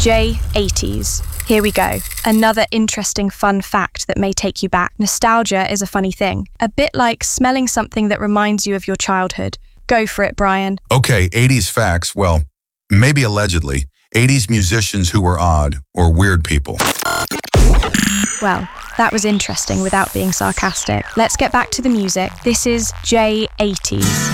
J80s. Here we go. Another interesting fun fact that may take you back. Nostalgia is a funny thing. A bit like smelling something that reminds you of your childhood. Go for it, Brian. Okay, 80s facts. Well, maybe allegedly. 80s musicians who were odd or weird people. Well, that was interesting without being sarcastic. Let's get back to the music. This is J80s.